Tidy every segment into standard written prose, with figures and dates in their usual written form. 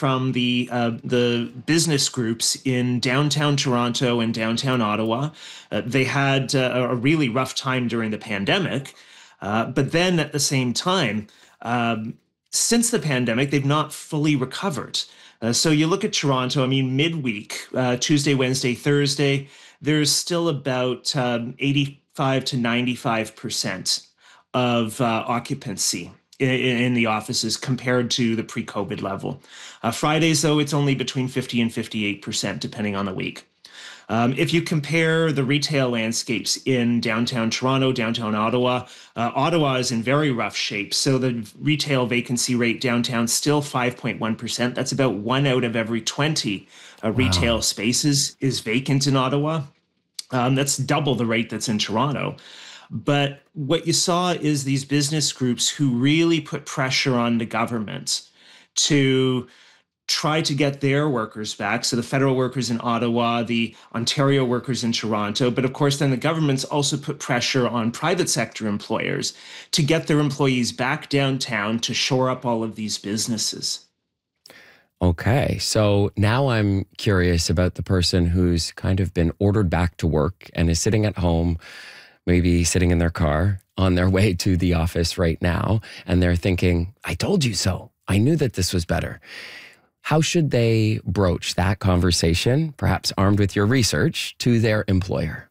from the business groups in downtown Toronto and downtown Ottawa. They had a really rough time during the pandemic, but then at the same time, since the pandemic, they've not fully recovered. So you look at Toronto, I mean, midweek, Tuesday, Wednesday, Thursday, there's still about 85 to 95% of occupancy in the offices compared to the pre-COVID level. Fridays, though, it's only between 50 and 58%, depending on the week. If you compare the retail landscapes in downtown Toronto, downtown Ottawa, Ottawa is in very rough shape. So the retail vacancy rate downtown still 5.1%. That's about 1 out of every 20 retail spaces is vacant in Ottawa. That's double the rate that's in Toronto. But what you saw is these business groups who really put pressure on the government to try to get their workers back. So the federal workers in Ottawa, the Ontario workers in Toronto. But of course, then the governments also put pressure on private sector employers to get their employees back downtown to shore up all of these businesses. Okay, so now I'm curious about the person who's kind of been ordered back to work and is sitting at home, maybe sitting in their car on their way to the office right now, and they're thinking, I told you so. I knew that this was better. How should they broach that conversation, perhaps armed with your research, to their employer?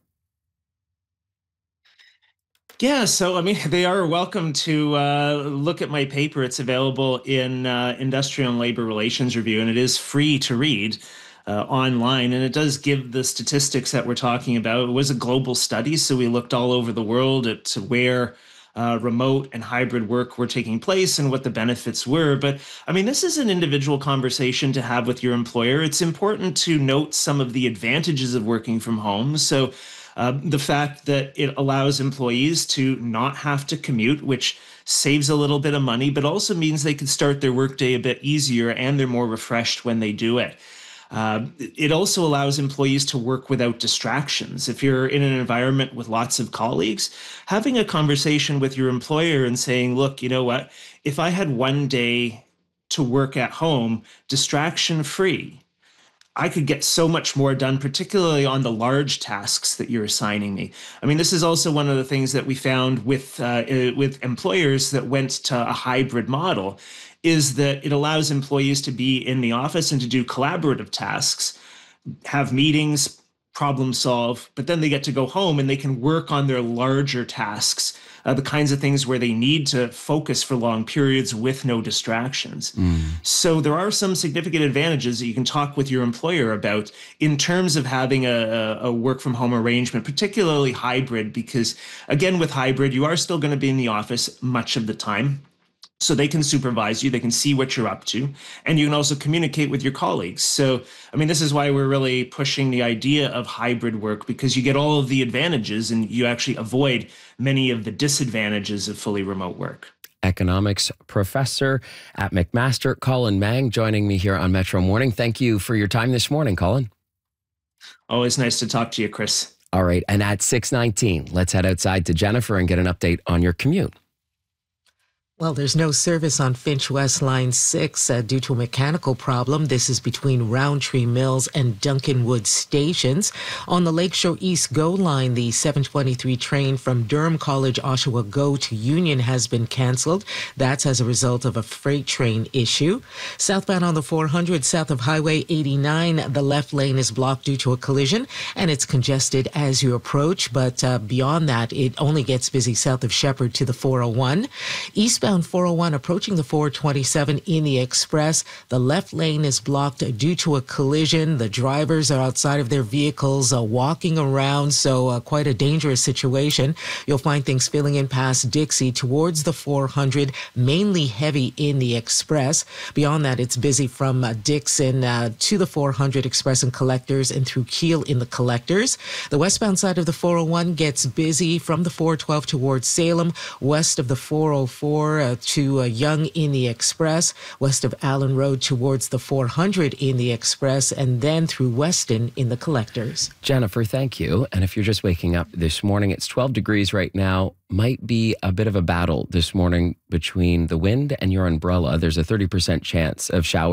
Yeah, so I mean, they are welcome to look at my paper. It's available in Industrial and Labor Relations Review, and it is free to read online. And it does give the statistics that we're talking about. It was a global study, so we looked all over the world at where remote and hybrid work were taking place and what the benefits were. But I mean, this is an individual conversation to have with your employer. It's important to note some of the advantages of working from home. So the fact that it allows employees to not have to commute, which saves a little bit of money, but also means they can start their workday a bit easier and they're more refreshed when they do it. It also allows employees to work without distractions. If you're in an environment with lots of colleagues, having a conversation with your employer and saying, look, you know what, if I had one day to work at home, distraction free, I could get so much more done, particularly on the large tasks that you're assigning me. I mean, this is also one of the things that we found with employers that went to a hybrid model, is that it allows employees to be in the office and to do collaborative tasks, have meetings, problem solve, but then they get to go home and they can work on their larger tasks, the kinds of things where they need to focus for long periods with no distractions. So there are some significant advantages that you can talk with your employer about in terms of having a work from home arrangement, particularly hybrid, because again, with hybrid, you are still going to be in the office much of the time. So they can supervise you, they can see what you're up to, and you can also communicate with your colleagues. So, I mean, this is why we're really pushing the idea of hybrid work, because you get all of the advantages and you actually avoid many of the disadvantages of fully remote work. Economics professor at McMaster, Colin Mang, joining me here on Metro Morning. Thank you for your time this morning, Colin. Always nice to talk to you, Chris. All right, and at 6:19, let's head outside to Jennifer and get an update on your commute. Well, there's no service on Finch West Line 6 due to a mechanical problem. This is between Roundtree Mills and Duncanwood stations. On the Lakeshore East GO line, the 723 train from Durham College Oshawa GO to Union has been cancelled. That's as a result of a freight train issue. Southbound on the 400 south of Highway 89, the left lane is blocked due to a collision, and it's congested as you approach. But beyond that, it only gets busy south of Shepherd to the 401. Eastbound 401 approaching the 427 in the express. The left lane is blocked due to a collision. The drivers are outside of their vehicles walking around, so quite a dangerous situation. You'll find things filling in past Dixie towards the 400, mainly heavy in the express. Beyond that, it's busy from Dixon to the 400 express and collectors and through Keele in the collectors. The westbound side of the 401 gets busy from the 412 towards Salem, west of the 404 to Yonge in the express, west of Allen Road towards the 400 in the express, and then through Weston in the collectors. Jennifer, thank you. And if you're just waking up this morning, it's 12 degrees right now. Might be a bit of a battle this morning between the wind and your umbrella. There's a 30% chance of showers